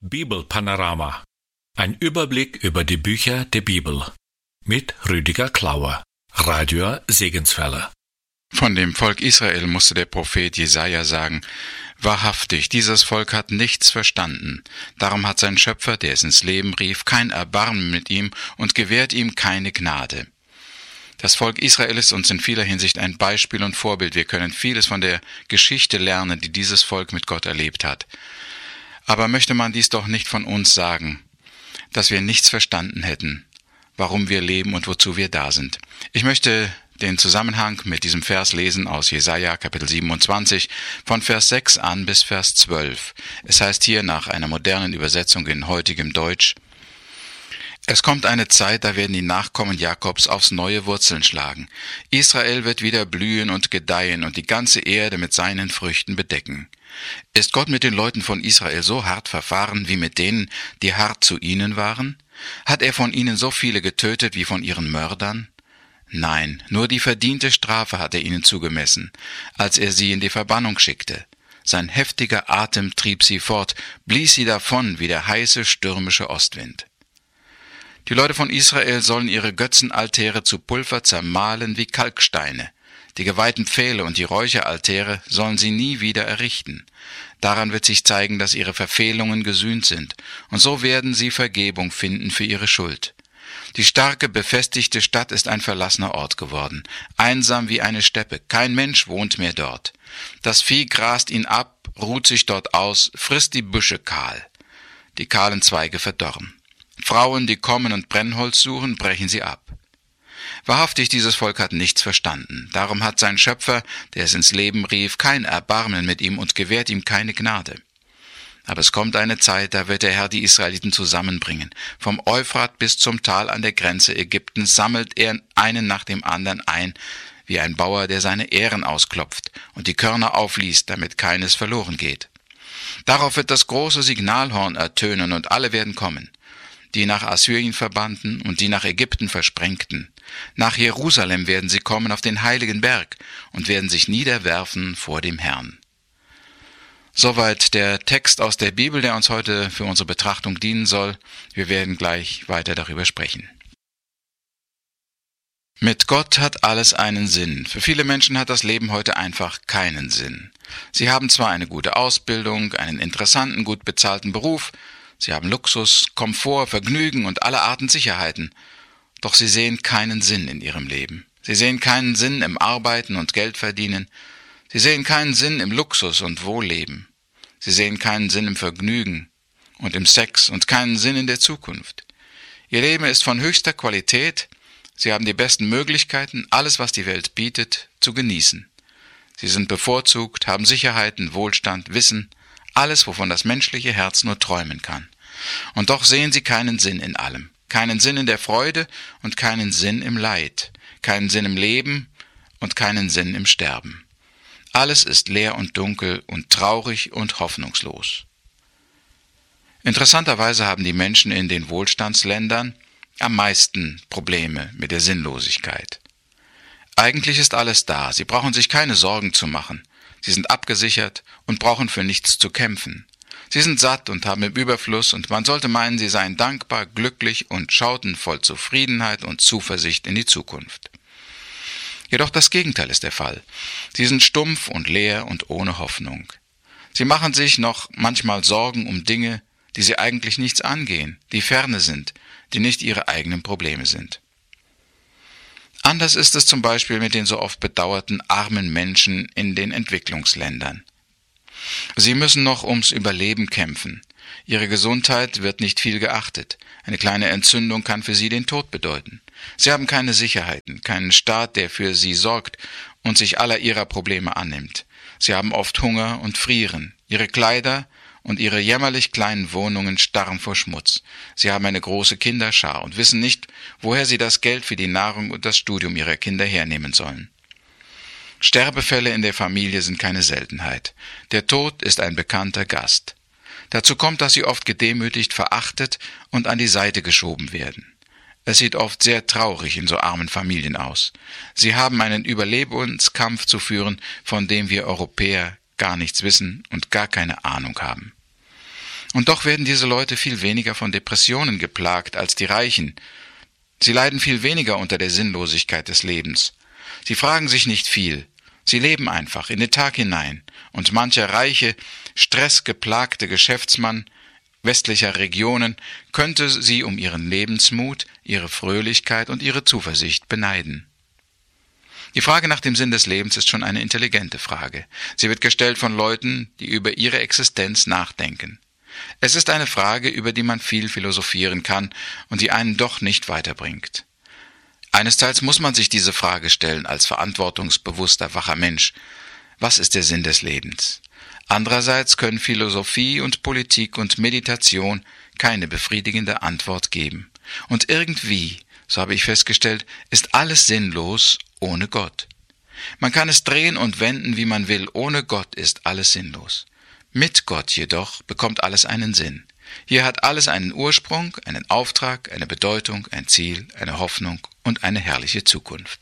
Bibelpanorama. Ein Überblick über die Bücher der Bibel. Mit Rüdiger Klauer, Radio Segenswelle. Von dem Volk Israel musste der Prophet Jesaja sagen: Wahrhaftig, dieses Volk hat nichts verstanden. Darum hat sein Schöpfer, der es ins Leben rief, kein Erbarmen mit ihm und gewährt ihm keine Gnade. Das Volk Israel ist uns in vieler Hinsicht ein Beispiel und Vorbild. Wir können vieles von der Geschichte lernen, die dieses Volk mit Gott erlebt hat. Aber möchte man dies doch nicht von uns sagen, dass wir nichts verstanden hätten, warum wir leben und wozu wir da sind. Ich möchte den Zusammenhang mit diesem Vers lesen aus Jesaja, Kapitel 27, von Vers 6 an bis Vers 12. Es heißt hier nach einer modernen Übersetzung in heutigem Deutsch: Es kommt eine Zeit, da werden die Nachkommen Jakobs aufs neue Wurzeln schlagen. Israel wird wieder blühen und gedeihen und die ganze Erde mit seinen Früchten bedecken. Ist Gott mit den Leuten von Israel so hart verfahren wie mit denen, die hart zu ihnen waren? Hat er von ihnen so viele getötet wie von ihren Mördern? Nein, nur die verdiente Strafe hat er ihnen zugemessen, als er sie in die Verbannung schickte. Sein heftiger Atem trieb sie fort, blies sie davon wie der heiße stürmische Ostwind. Die Leute von Israel sollen ihre Götzenaltäre zu Pulver zermahlen wie Kalksteine. Die geweihten Pfähle und die Räucheraltäre sollen sie nie wieder errichten. Daran wird sich zeigen, dass ihre Verfehlungen gesühnt sind, und so werden sie Vergebung finden für ihre Schuld. Die starke, befestigte Stadt ist ein verlassener Ort geworden, einsam wie eine Steppe, kein Mensch wohnt mehr dort. Das Vieh grast ihn ab, ruht sich dort aus, frisst die Büsche kahl. Die kahlen Zweige verdorren. Frauen, die kommen und Brennholz suchen, brechen sie ab. Wahrhaftig, dieses Volk hat nichts verstanden. Darum hat sein Schöpfer, der es ins Leben rief, kein Erbarmen mit ihm und gewährt ihm keine Gnade. Aber es kommt eine Zeit, da wird der Herr die Israeliten zusammenbringen. Vom Euphrat bis zum Tal an der Grenze Ägyptens sammelt er einen nach dem anderen ein, wie ein Bauer, der seine Ähren ausklopft und die Körner aufliest, damit keines verloren geht. Darauf wird das große Signalhorn ertönen und alle werden kommen. Die nach Assyrien verbannten und die nach Ägypten versprengten. Nach Jerusalem werden sie kommen auf den heiligen Berg und werden sich niederwerfen vor dem Herrn. Soweit der Text aus der Bibel, der uns heute für unsere Betrachtung dienen soll. Wir werden gleich weiter darüber sprechen. Mit Gott hat alles einen Sinn. Für viele Menschen hat das Leben heute einfach keinen Sinn. Sie haben zwar eine gute Ausbildung, einen interessanten, gut bezahlten Beruf, sie haben Luxus, Komfort, Vergnügen und alle Arten Sicherheiten, doch sie sehen keinen Sinn in ihrem Leben. Sie sehen keinen Sinn im Arbeiten und Geld verdienen. Sie sehen keinen Sinn im Luxus und Wohlleben. Sie sehen keinen Sinn im Vergnügen und im Sex und keinen Sinn in der Zukunft. Ihr Leben ist von höchster Qualität. Sie haben die besten Möglichkeiten, alles, was die Welt bietet, zu genießen. Sie sind bevorzugt, haben Sicherheiten, Wohlstand, Wissen, alles, wovon das menschliche Herz nur träumen kann. Und doch sehen sie keinen Sinn in allem. Keinen Sinn in der Freude und keinen Sinn im Leid. Keinen Sinn im Leben und keinen Sinn im Sterben. Alles ist leer und dunkel und traurig und hoffnungslos. Interessanterweise haben die Menschen in den Wohlstandsländern am meisten Probleme mit der Sinnlosigkeit. Eigentlich ist alles da, sie brauchen sich keine Sorgen zu machen. Sie sind abgesichert und brauchen für nichts zu kämpfen. Sie sind satt und haben im Überfluss, und man sollte meinen, sie seien dankbar, glücklich und schauten voll Zufriedenheit und Zuversicht in die Zukunft. Jedoch das Gegenteil ist der Fall. Sie sind stumpf und leer und ohne Hoffnung. Sie machen sich noch manchmal Sorgen um Dinge, die sie eigentlich nichts angehen, die ferne sind, die nicht ihre eigenen Probleme sind. Anders ist es zum Beispiel mit den so oft bedauerten armen Menschen in den Entwicklungsländern. Sie müssen noch ums Überleben kämpfen. Ihre Gesundheit wird nicht viel geachtet. Eine kleine Entzündung kann für sie den Tod bedeuten. Sie haben keine Sicherheiten, keinen Staat, der für sie sorgt und sich aller ihrer Probleme annimmt. Sie haben oft Hunger und frieren. Ihre Kleider und ihre jämmerlich kleinen Wohnungen starren vor Schmutz. Sie haben eine große Kinderschar und wissen nicht, woher sie das Geld für die Nahrung und das Studium ihrer Kinder hernehmen sollen. Sterbefälle in der Familie sind keine Seltenheit. Der Tod ist ein bekannter Gast. Dazu kommt, dass sie oft gedemütigt, verachtet und an die Seite geschoben werden. Es sieht oft sehr traurig in so armen Familien aus. Sie haben einen Überlebenskampf zu führen, von dem wir Europäer gar nichts wissen und gar keine Ahnung haben. Und doch werden diese Leute viel weniger von Depressionen geplagt als die Reichen. Sie leiden viel weniger unter der Sinnlosigkeit des Lebens. Sie fragen sich nicht viel. Sie leben einfach in den Tag hinein. Und mancher reiche, stressgeplagte Geschäftsmann westlicher Regionen könnte sie um ihren Lebensmut, ihre Fröhlichkeit und ihre Zuversicht beneiden. Die Frage nach dem Sinn des Lebens ist schon eine intelligente Frage. Sie wird gestellt von Leuten, die über ihre Existenz nachdenken. Es ist eine Frage, über die man viel philosophieren kann und die einen doch nicht weiterbringt. Einesteils muss man sich diese Frage stellen als verantwortungsbewusster, wacher Mensch. Was ist der Sinn des Lebens? Andererseits können Philosophie und Politik und Meditation keine befriedigende Antwort geben. Und irgendwie, so habe ich festgestellt, ist alles sinnlos ohne Gott. Man kann es drehen und wenden, wie man will. Ohne Gott ist alles sinnlos. Mit Gott jedoch bekommt alles einen Sinn. Hier hat alles einen Ursprung, einen Auftrag, eine Bedeutung, ein Ziel, eine Hoffnung und eine herrliche Zukunft.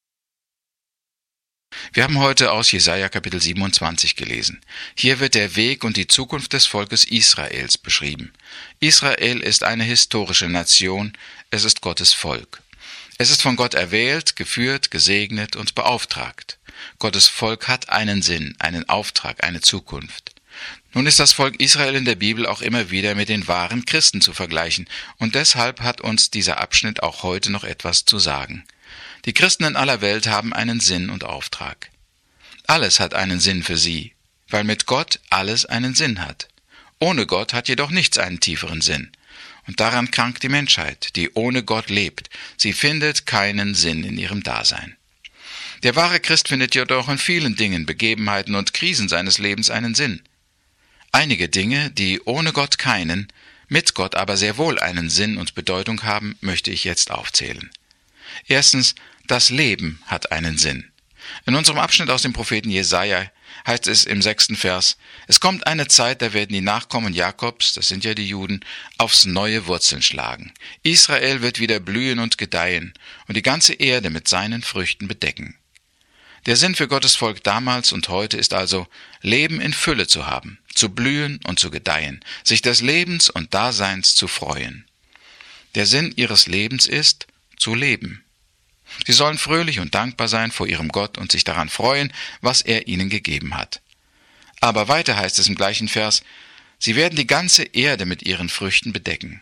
Wir haben heute aus Jesaja Kapitel 27 gelesen. Hier wird der Weg und die Zukunft des Volkes Israels beschrieben. Israel ist eine historische Nation, es ist Gottes Volk. Es ist von Gott erwählt, geführt, gesegnet und beauftragt. Gottes Volk hat einen Sinn, einen Auftrag, eine Zukunft. Nun ist das Volk Israel in der Bibel auch immer wieder mit den wahren Christen zu vergleichen, und deshalb hat uns dieser Abschnitt auch heute noch etwas zu sagen. Die Christen in aller Welt haben einen Sinn und Auftrag. Alles hat einen Sinn für sie, weil mit Gott alles einen Sinn hat. Ohne Gott hat jedoch nichts einen tieferen Sinn. Und daran krankt die Menschheit, die ohne Gott lebt. Sie findet keinen Sinn in ihrem Dasein. Der wahre Christ findet jedoch in vielen Dingen, Begebenheiten und Krisen seines Lebens einen Sinn. Einige Dinge, die ohne Gott keinen, mit Gott aber sehr wohl einen Sinn und Bedeutung haben, möchte ich jetzt aufzählen. Erstens, das Leben hat einen Sinn. In unserem Abschnitt aus dem Propheten Jesaja heißt es im 6. Vers: Es kommt eine Zeit, da werden die Nachkommen Jakobs, das sind ja die Juden, aufs neue Wurzeln schlagen. Israel wird wieder blühen und gedeihen und die ganze Erde mit seinen Früchten bedecken. Der Sinn für Gottes Volk damals und heute ist also, Leben in Fülle zu haben, zu blühen und zu gedeihen, sich des Lebens und Daseins zu freuen. Der Sinn ihres Lebens ist, zu leben. Sie sollen fröhlich und dankbar sein vor ihrem Gott und sich daran freuen, was er ihnen gegeben hat. Aber weiter heißt es im gleichen Vers: Sie werden die ganze Erde mit ihren Früchten bedecken.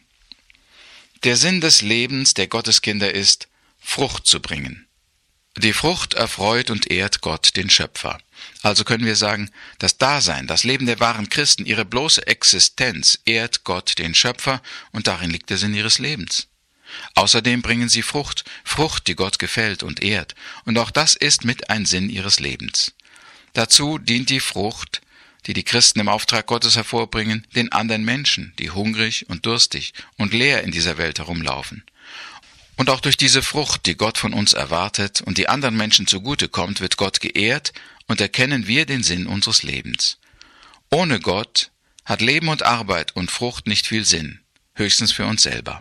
Der Sinn des Lebens der Gotteskinder ist, Frucht zu bringen. Die Frucht erfreut und ehrt Gott, den Schöpfer. Also können wir sagen, das Dasein, das Leben der wahren Christen, ihre bloße Existenz ehrt Gott, den Schöpfer, und darin liegt der Sinn ihres Lebens. Außerdem bringen sie Frucht, die Gott gefällt und ehrt, und auch das ist mit ein Sinn ihres Lebens. Dazu dient die Frucht, die die Christen im Auftrag Gottes hervorbringen, den anderen Menschen, die hungrig und durstig und leer in dieser Welt herumlaufen. Und auch durch diese Frucht, die Gott von uns erwartet und die anderen Menschen zugute kommt, wird Gott geehrt und erkennen wir den Sinn unseres Lebens. Ohne Gott hat Leben und Arbeit und Frucht nicht viel Sinn, höchstens für uns selber.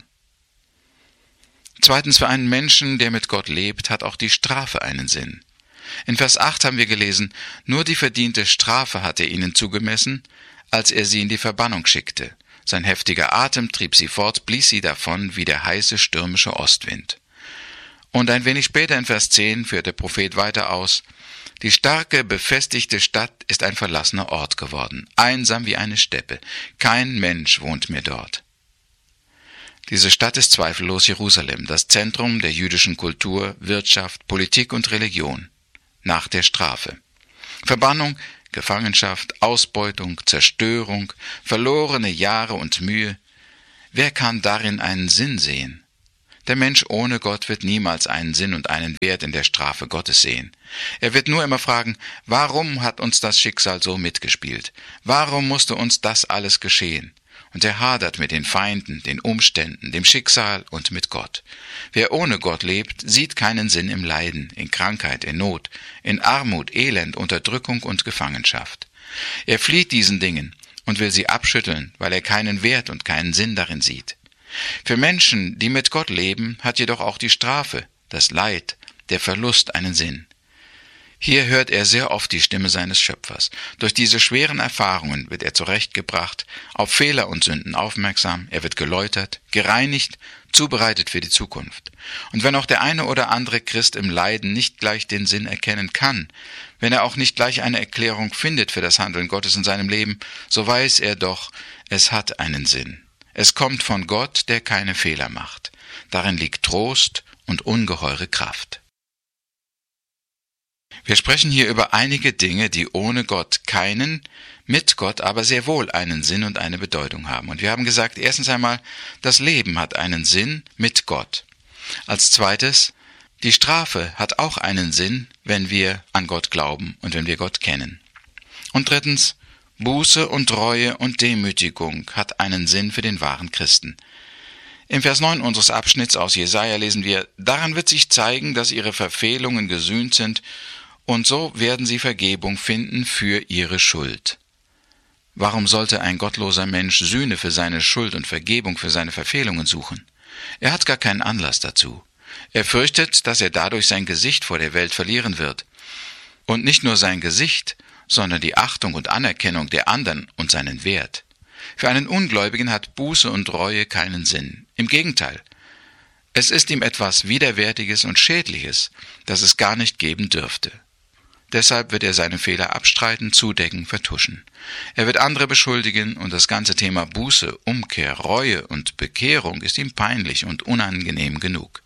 Zweitens, für einen Menschen, der mit Gott lebt, hat auch die Strafe einen Sinn. In Vers 8 haben wir gelesen: Nur die verdiente Strafe hat er ihnen zugemessen, als er sie in die Verbannung schickte. Sein heftiger Atem trieb sie fort, blies sie davon wie der heiße stürmische Ostwind. Und ein wenig später in Vers 10 führt der Prophet weiter aus: Die starke, befestigte Stadt ist ein verlassener Ort geworden, einsam wie eine Steppe. Kein Mensch wohnt mehr dort. Diese Stadt ist zweifellos Jerusalem, das Zentrum der jüdischen Kultur, Wirtschaft, Politik und Religion. Nach der Strafe. Verbannung, Gefangenschaft, Ausbeutung, Zerstörung, verlorene Jahre und Mühe. Wer kann darin einen Sinn sehen? Der Mensch ohne Gott wird niemals einen Sinn und einen Wert in der Strafe Gottes sehen. Er wird nur immer fragen: Warum hat uns das Schicksal so mitgespielt? Warum musste uns das alles geschehen? Und er hadert mit den Feinden, den Umständen, dem Schicksal und mit Gott. Wer ohne Gott lebt, sieht keinen Sinn im Leiden, in Krankheit, in Not, in Armut, Elend, Unterdrückung und Gefangenschaft. Er flieht diesen Dingen und will sie abschütteln, weil er keinen Wert und keinen Sinn darin sieht. Für Menschen, die mit Gott leben, hat jedoch auch die Strafe, das Leid, der Verlust einen Sinn. Hier hört er sehr oft die Stimme seines Schöpfers. Durch diese schweren Erfahrungen wird er zurechtgebracht, auf Fehler und Sünden aufmerksam, er wird geläutert, gereinigt, zubereitet für die Zukunft. Und wenn auch der eine oder andere Christ im Leiden nicht gleich den Sinn erkennen kann, wenn er auch nicht gleich eine Erklärung findet für das Handeln Gottes in seinem Leben, so weiß er doch, es hat einen Sinn. Es kommt von Gott, der keine Fehler macht. Darin liegt Trost und ungeheure Kraft. Wir sprechen hier über einige Dinge, die ohne Gott keinen, mit Gott aber sehr wohl einen Sinn und eine Bedeutung haben. Und wir haben gesagt, erstens einmal, das Leben hat einen Sinn mit Gott. Als zweites, die Strafe hat auch einen Sinn, wenn wir an Gott glauben und wenn wir Gott kennen. Und drittens, Buße und Reue und Demütigung hat einen Sinn für den wahren Christen. Im Vers 9 unseres Abschnitts aus Jesaja lesen wir, daran wird sich zeigen, dass ihre Verfehlungen gesühnt sind, und so werden sie Vergebung finden für ihre Schuld. Warum sollte ein gottloser Mensch Sühne für seine Schuld und Vergebung für seine Verfehlungen suchen? Er hat gar keinen Anlass dazu. Er fürchtet, dass er dadurch sein Gesicht vor der Welt verlieren wird. Und nicht nur sein Gesicht, sondern die Achtung und Anerkennung der anderen und seinen Wert. Für einen Ungläubigen hat Buße und Reue keinen Sinn. Im Gegenteil, es ist ihm etwas Widerwärtiges und Schädliches, das es gar nicht geben dürfte. Deshalb wird er seine Fehler abstreiten, zudecken, vertuschen. Er wird andere beschuldigen und das ganze Thema Buße, Umkehr, Reue und Bekehrung ist ihm peinlich und unangenehm genug.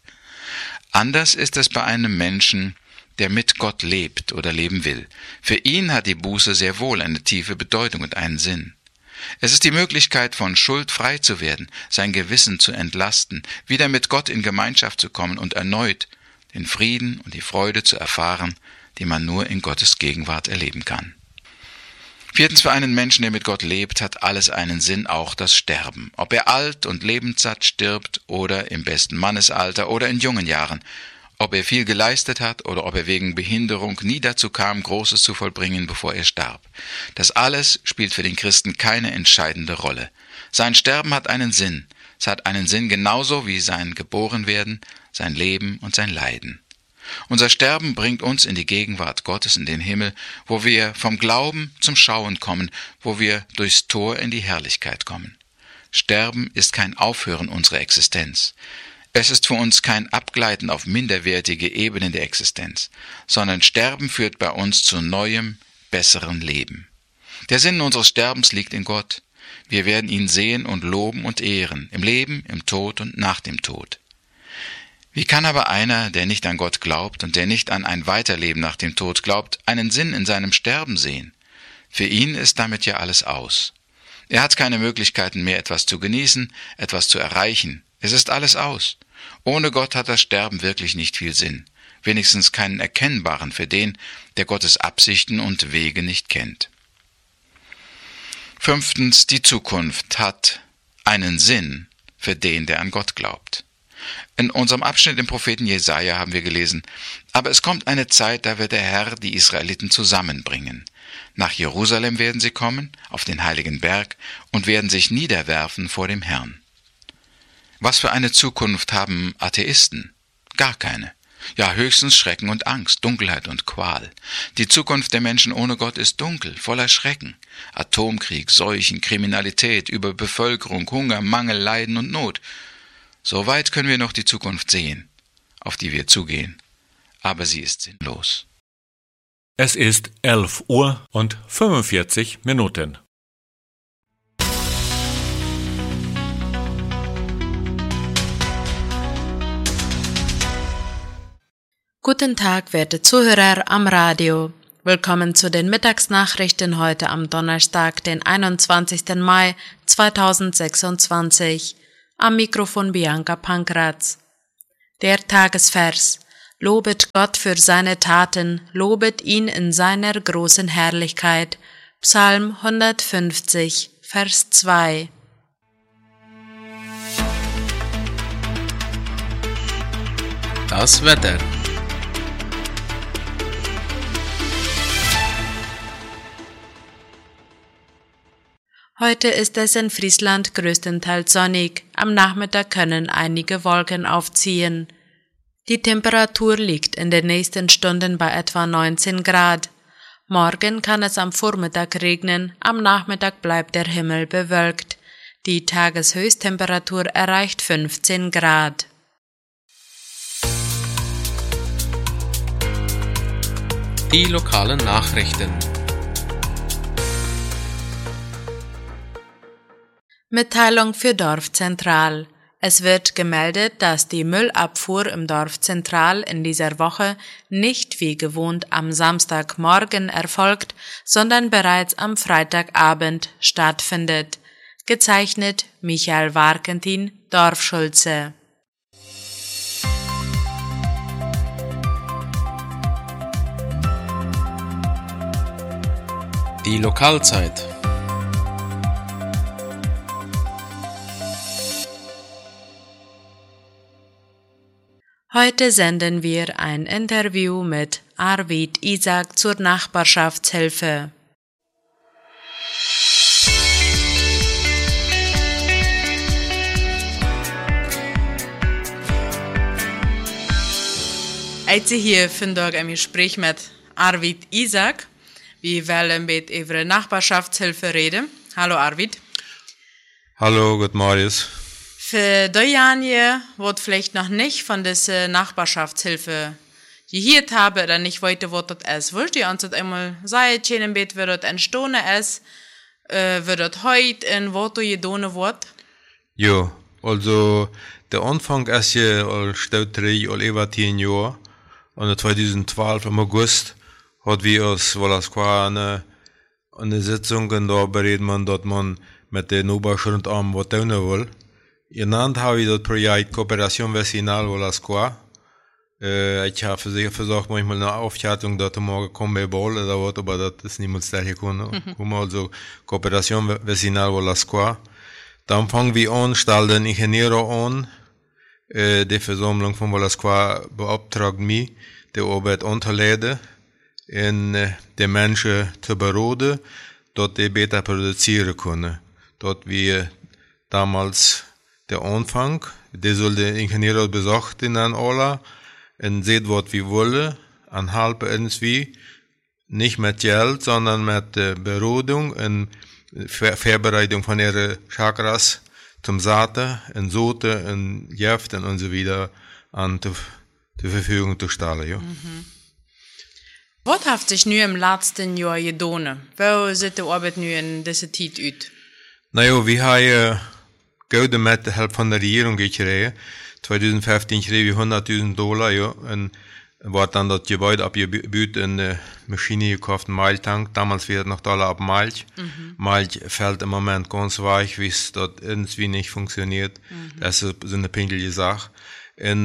Anders ist es bei einem Menschen, der mit Gott lebt oder leben will. Für ihn hat die Buße sehr wohl eine tiefe Bedeutung und einen Sinn. Es ist die Möglichkeit, von Schuld frei zu werden, sein Gewissen zu entlasten, wieder mit Gott in Gemeinschaft zu kommen und erneut den Frieden und die Freude zu erfahren, die man nur in Gottes Gegenwart erleben kann. Viertens, für einen Menschen, der mit Gott lebt, hat alles einen Sinn, auch das Sterben. Ob er alt und lebenssatt stirbt oder im besten Mannesalter oder in jungen Jahren, ob er viel geleistet hat oder ob er wegen Behinderung nie dazu kam, Großes zu vollbringen, bevor er starb. Das alles spielt für den Christen keine entscheidende Rolle. Sein Sterben hat einen Sinn. Es hat einen Sinn genauso wie sein Geborenwerden, sein Leben und sein Leiden. Unser Sterben bringt uns in die Gegenwart Gottes, in den Himmel, wo wir vom Glauben zum Schauen kommen, wo wir durchs Tor in die Herrlichkeit kommen. Sterben ist kein Aufhören unserer Existenz. Es ist für uns kein Abgleiten auf minderwertige Ebenen der Existenz, sondern Sterben führt bei uns zu neuem, besseren Leben. Der Sinn unseres Sterbens liegt in Gott. Wir werden ihn sehen und loben und ehren, im Leben, im Tod und nach dem Tod. Wie kann aber einer, der nicht an Gott glaubt und der nicht an ein Weiterleben nach dem Tod glaubt, einen Sinn in seinem Sterben sehen? Für ihn ist damit ja alles aus. Er hat keine Möglichkeiten mehr, etwas zu genießen, etwas zu erreichen. Es ist alles aus. Ohne Gott hat das Sterben wirklich nicht viel Sinn, wenigstens keinen erkennbaren für den, der Gottes Absichten und Wege nicht kennt. Fünftens, die Zukunft hat einen Sinn für den, der an Gott glaubt. In unserem Abschnitt im Propheten Jesaja haben wir gelesen, aber es kommt eine Zeit, da wird der Herr die Israeliten zusammenbringen. Nach Jerusalem werden sie kommen, auf den heiligen Berg, und werden sich niederwerfen vor dem Herrn. Was für eine Zukunft haben Atheisten? Gar keine. Ja, höchstens Schrecken und Angst, Dunkelheit und Qual. Die Zukunft der Menschen ohne Gott ist dunkel, voller Schrecken. Atomkrieg, Seuchen, Kriminalität, Überbevölkerung, Hunger, Mangel, Leiden und Not. So weit können wir noch die Zukunft sehen, auf die wir zugehen. Aber sie ist sinnlos. Es ist 11:45 Uhr. Guten Tag, werte Zuhörer am Radio. Willkommen zu den Mittagsnachrichten heute am Donnerstag, den 21. Mai 2026. Am Mikrofon Bianca Pankratz. Der Tagesvers. Lobet Gott für seine Taten, lobet ihn in seiner großen Herrlichkeit. Psalm 150, Vers 2. Das Wetter. Heute ist es in Friesland größtenteils sonnig, am Nachmittag können einige Wolken aufziehen. Die Temperatur liegt in den nächsten Stunden bei etwa 19 Grad. Morgen kann es am Vormittag regnen, am Nachmittag bleibt der Himmel bewölkt. Die Tageshöchsttemperatur erreicht 15 Grad. Die lokalen Nachrichten. Mitteilung für Dorfzentral. Es wird gemeldet, dass die Müllabfuhr im Dorf Zentral in dieser Woche nicht wie gewohnt am Samstagmorgen erfolgt, sondern bereits am Freitagabend stattfindet. Gezeichnet Michael Warkentin, Dorfschulze. Die Lokalzeit. Heute senden wir ein Interview mit Arvid Isaac zur Nachbarschaftshilfe. Heute hier vandaag een Gespräch mit Arvid Isaac. Wir wollen mit über Nachbarschaftshilfe reden. Hallo Arvid. Hallo, guten Morgen. Für diejenigen, die vielleicht noch nicht von dieser Nachbarschaftshilfe gehört haben oder nicht weiter, was das ist, wollt ihr uns das einmal sagen, ein bisschen, wie das entstanden ist, wie das heute in was du getan wird? Ja, also der Anfang ist ja al steht al über 10 Jahre. Und 2012 im August hat wir uns eine Sitzung und da berät man, dass man mit den Oberschuldarmen was tun will. Genannt habe ich das Projekt Kooperation Vecinal Volasqua. Ich habe versucht, manchmal eine Aufschätzung, dass morgen kommen bei Ball oder was, aber das ist niemals daher gekommen. Also Kooperation Vecinal Volasqua. Dann fangen wir an, stellen den Ingenieur an. Die Versammlung von Volasqua beauftragt mich, die Arbeit unterleiden und die Menschen zu beraten, dass die besser produzieren können. Dort wir damals der Anfang, die soll der Ingenieur besuchen an alle und sieht, was wir wollen, anhalb irgendwie, nicht mit Geld, sondern mit Beratung und Vorbereitung von ihren Chakras zum Saaten und Soten und Jäften und so wieder zur Verfügung zu stellen. Ja. Was hat sich nu im letzten Jahr getan? Wo sieht die Arbeit nu in dieser Zeit aus? Naja, wir haben Geld mit der Hilfe von der Regierung gekriegt. 2015 kriegen wir $100.000, ja, und war dann das Gebäude abgebaut und eine Maschine gekauft, einen Milchtank. Damals wird noch $1 ab Milch. Milch fällt im Moment ganz weich, wie es dort irgendwie nicht funktioniert. Das ist so eine pinkelige Sache. In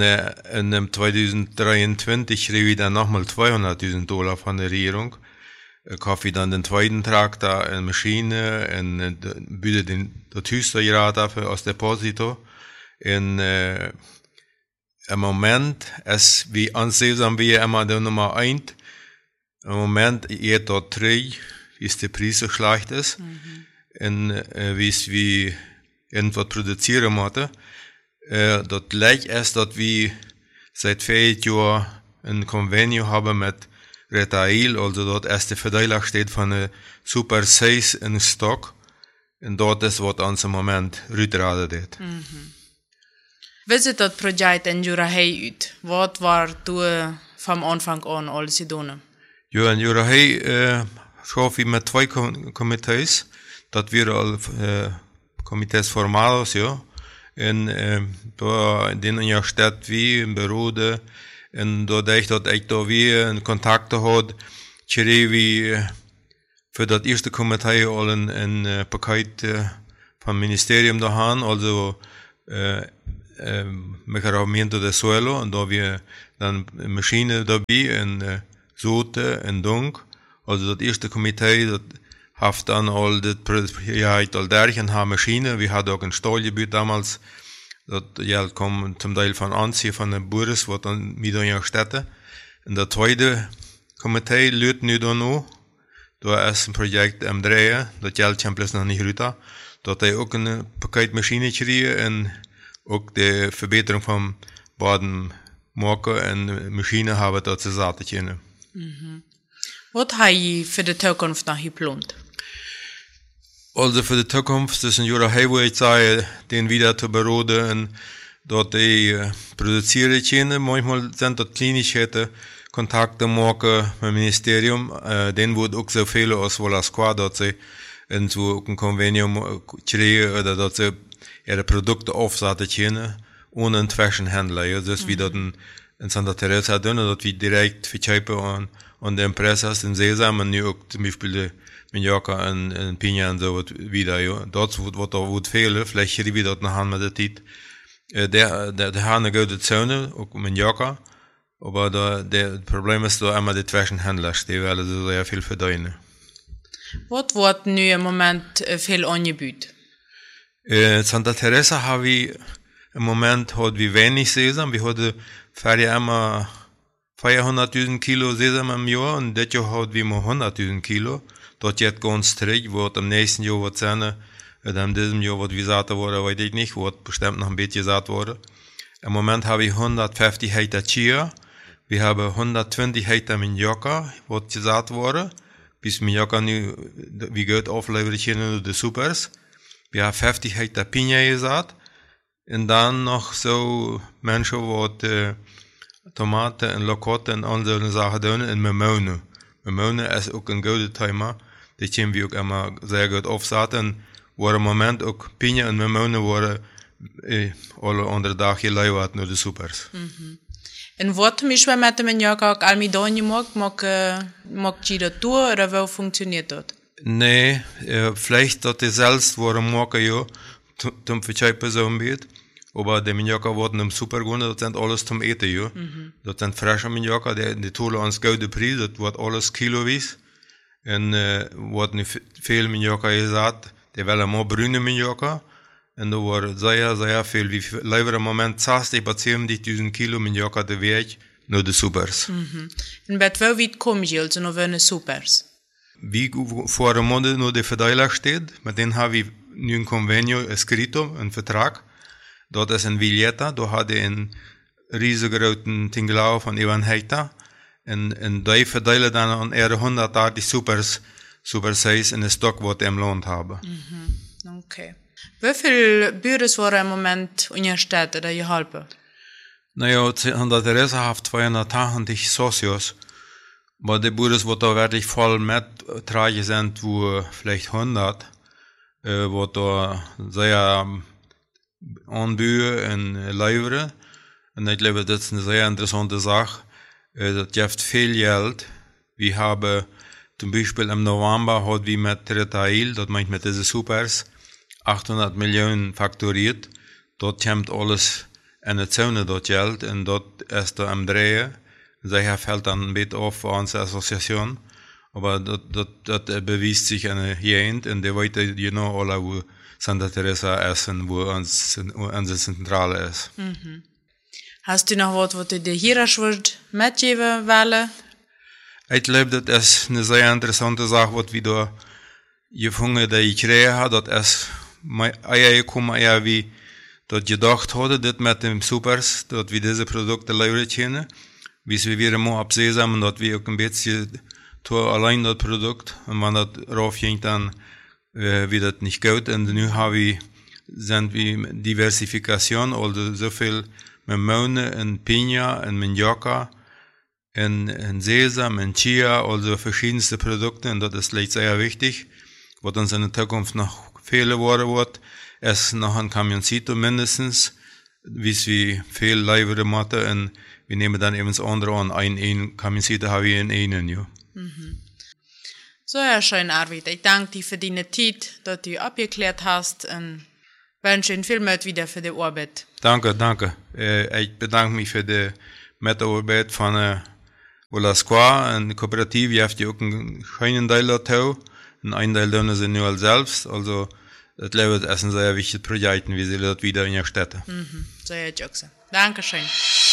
2023 kriegen wir dann nochmal $200.000 von der Regierung. Kaufe ich dann den zweiten Traktor, eine Maschine, und biete das höchste Grad dafür aus Deposito. Im Moment ist, wie ansehen wir immer der Nummer 1. Im Moment geht dort 3, wie es der Preis so schlecht ist. Und wie es wie irgendwas produzieren muss. Dort leicht ist, dass wir seit 4 Jahren ein Convenio haben mit Retail, also dort ist der Verteiler steht von der Super 6 in Stock. Und dort ist, was uns im Moment rütradet wird. Wie sieht das Projekt in Jurahei aus? Was war du vom Anfang an alles getan? Ja, in Jurahei schaffen wir mit 2 Komitees. Das wir als Komitees Formales, ja. Und da in denen ja steht wie im Büro, und dadurch, dass ich da wie in Kontakt hat, kriege wir für das erste Komitee all ein Paket vom Ministerium da haben, also Mejoramiento del Suelo, und da wir dann Maschine dabei und Sote und Dunk. Also das erste Komitee, das hat dann all das Projekt all derchen haben Maschine. Wir hatten auch ein Stahlgebiet damals. Das Geld kommt zum Teil von Anziehen von den Bürgers, was dann wieder in Städte. Und das zweite Komitee lädt nu da noch. Da ist ein Projekt am Drehen. Das Geld kommt bloß noch nicht runter. Da hat auch eine Paketmaschine gekriegt und auch die Verbesserung vom Baden maken en machine hebben dat ze zaten kunnen. Wat heb je voor de toekomst nog gepland? Also für die Zukunft ist ein Jura Highway sei, den wieder zu beroden und dort die produzieren können. Manchmal sind dort Kleinigkeiten, Kontakte machen mit dem Ministerium, den wird auch so viele aus Volasqua, dort sie in so ein Konvenium kriegen oder dort sie ihre Produkte aufsetzen können, ohne einen Zwischenhändler. Ja, das ist wie dort in Santa Teresa drin, dort wie direkt verkaufen an die Impressas in Sesam und nu auch zum Beispiel Mallorca en Piña en zo wieder, ja. Dat wordt veel, vielleicht hier wieder dort nachher mit der Zeit. Der haben eine gute Zone, auch Mallorca, aber der Problem ist da immer die Zwischenhändler, die wollen so sehr viel verdienen. Was wird nu im Moment viel angeboten? Santa Teresa haben wir im Moment wenig Sesam, wir hatten vorher immer 400.000 Kilo Sesam im Jahr und das Jahr haben wir mal 100.000 Kilo. Dat jetzt ganz terug, wird im nächsten Jahr was sein, oder in diesem Jahr wird wie gesagt worden, weiß ich nicht, wird bestimmt noch ein bisschen gesagt worden. Im Moment habe ich 150 Hektar Chia, wir haben 120 Hektar Mallorca, wird gesagt worden, bis Mallorca nu, wie gut aufleveren hier die Supers. Wir haben 50 Hektar Piña gesagt, und dann noch so Menschen, die Tomaten und Lokotten und andere Sachen tun, in Memone. Memone ist auch ein gutes Thema. Die können wir auch immer sehr gut aufsetzen. Waar im Moment auch Piña und Memone worden alle andere Tag geleverd naar de supers. En wat zum Beispiel mit dem Mallorca auch Almidonje mag je dat door, oder wie funktioniert das? Nee, vielleicht dat die selbst waren maken, ja, zum Verkäufen so ein bisschen. Aber die Mallorca wurden im Super gewonnen, das sind alles zum Eten, ja. Das sind frische Mallorca, die tun uns gute Preis, das wird alles kiloweise. Und wird nicht viel Mallorca gesagt, die wollen mehr brune Mallorca. Und da war sehr, sehr viel, wie leider im Moment 60 bis 70.000 Kilo Mallorca der Weg nur die Supers. Und bei wie kommen je, also noch eine Supers? Wie vor einem Monat nur der Verteiler steht, mit denen habe ich nu ein Convenio escrito, ein Vertrag. Dort ist ein Villeta, da hat er einen riesengroßen Tinglau von 1 Hektar. Und die verteilen dann an 180 Super Size in den Stock, was die im Land haben. Okay. Wie viele Büros waren im Moment in der Stadt oder geholfen? Naja, Santa Teresa hat 280 Socios. Aber die Büros, die da wirklich voll mittragen sind, wo vielleicht 100, wo da sehr anbieten und liefern. Und ich glaube, das ist eine sehr interessante Sache. Das gibt viel Geld. Wir haben zum Beispiel im November hat wir mit Retail, das meint mit diesen Supers, 800 Millionen fakturiert. Dort kommt alles in der Zone, dort Geld, und dort ist da am Drehen. Daher fällt dann ein bisschen auf für unsere Assoziation. Aber das beweist sich eine Gegend, und die weiter genau alle, wo Santa Teresa ist und wo unsere Zentrale ist. Hast du noch was du dir hier mitgeben wollen? Ich glaube, das ist eine sehr interessante Sache, was wir da gefunden, die ich gekriegt habe. Das ist eher wie das gedacht hatte, das mit den Supers, dass wir diese Produkte liefern können. Bis wir wieder mal absehen, dass wir auch ein bisschen allein das Produkt, und wenn das raufging, dann wird das nicht gut. Und nun sind wir Diversifikation, also so viel Memone und Piña und Mallorca und Sesam und Chia, also verschiedenste Produkte, und das ist vielleicht sehr wichtig. Was uns in der Zukunft noch fehlen wird, ist noch ein Camioncito mindestens, wie wir viel liefern machen, und wir nehmen dann eben das andere an. Ein Camioncito habe ich in einen, ja. So, ja, schön, Arvid. Ich danke dir für deine Zeit, dass du abgeklärt hast, und wünsche Ihnen viel Mut wieder für die Arbeit. Danke. Ich bedanke mich für die Mitarbeit von Volasqua und die Kooperative. Ihr habt ja auch einen schönen Teil dazu. Und ein Teil davon sind nur selbst. Also, das ist ein sehr wichtiges Projekt, wie sie das wieder in der Stadt. So, ja, Dankeschön.